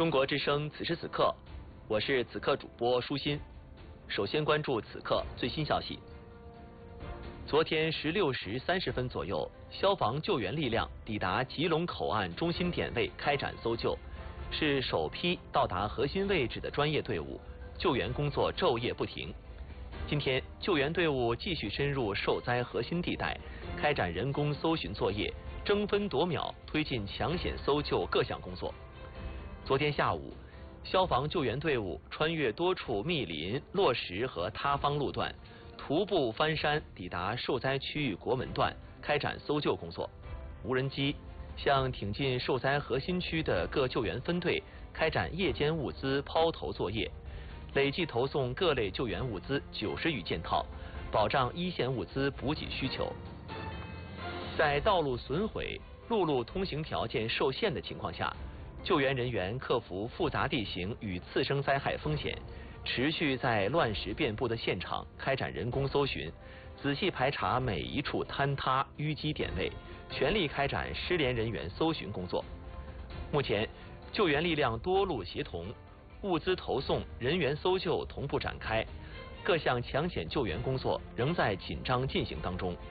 中国之声此时此刻，我是此刻主播舒心。首先关注此刻最新消息。昨天16时30分左右，消防救援力量抵达吉隆口岸中心点位开展搜救，是首批到达核心位置的专业队伍，救援工作昼夜不停。今天，救援队伍继续深入受灾核心地带，开展人工搜寻作业，争分夺秒推进抢险搜救各项工作。昨天下午，消防救援队伍穿越多处密林、落石和塌方路段，徒步翻山抵达受灾区域国门段，开展搜救工作。无人机向挺进受灾核心区的各救援分队开展夜间物资抛投作业，累计投送各类救援物资90余件套，保障一线物资补给需求。在道路损毁、陆路通行条件受限的情况下，救援人员克服复杂地形与次生灾害风险，持续在乱石遍布的现场开展人工搜寻，仔细排查每一处坍塌淤积点位，全力开展失联人员搜寻工作。目前，救援力量多路协同，物资投送、人员搜救同步展开，各项抢险救援工作仍在紧张进行当中。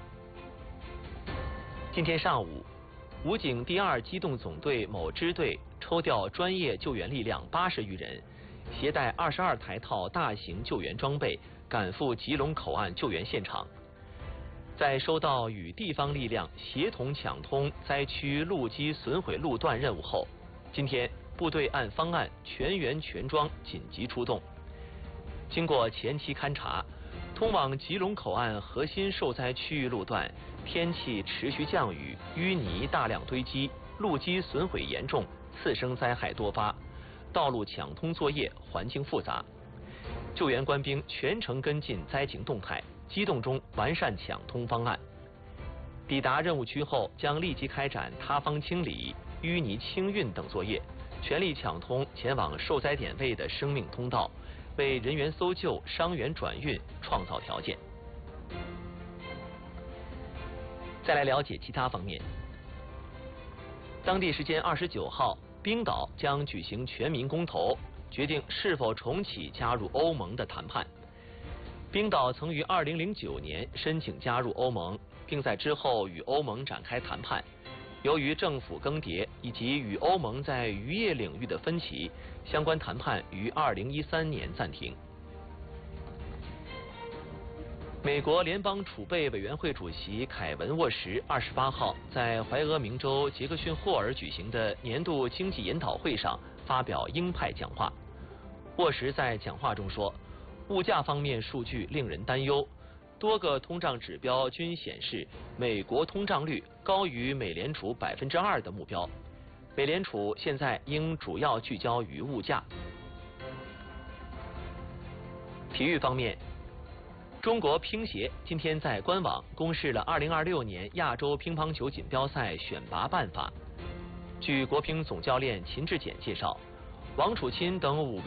今天上午，武警第2机动总队某支队抽调专业救援力量80余人，携带22台套大型救援装备，赶赴吉隆口岸救援现场。在收到与地方力量协同抢通灾区路基损毁路段任务后，今天部队按方案全员全装紧急出动。经过前期勘查，通往吉隆口岸核心受灾区域路段天气持续降雨，淤泥大量堆积，路基损毁严重，次生灾害多发，道路抢通作业环境复杂。救援官兵全程跟进灾情动态，机动中完善抢通方案。抵达任务区后，将立即开展塌方清理、淤泥清运等作业，全力抢通前往受灾点位的生命通道，为人员搜救、伤员转运创造条件。再来了解其他方面。当地时间29号，冰岛将举行全民公投，决定是否重启加入欧盟的谈判。冰岛曾于2009年申请加入欧盟，并在之后与欧盟展开谈判。由于政府更迭以及与欧盟在渔业领域的分歧，相关谈判于2013年暂停。美国联邦储备委员会主席凯文·沃什28号在怀俄明州杰克逊霍尔举行的年度经济研讨会上发表鹰派讲话。沃什在讲话中说，物价方面数据令人担忧，多个通胀指标均显示美国通胀率高于美联储2%的目标，美联储现在应主要聚焦于物价。体育方面，中国乒协今天在官网公示了2026年亚洲乒乓球锦标赛选拔办法。据国乒总教练秦志简介绍，王楚钦等5名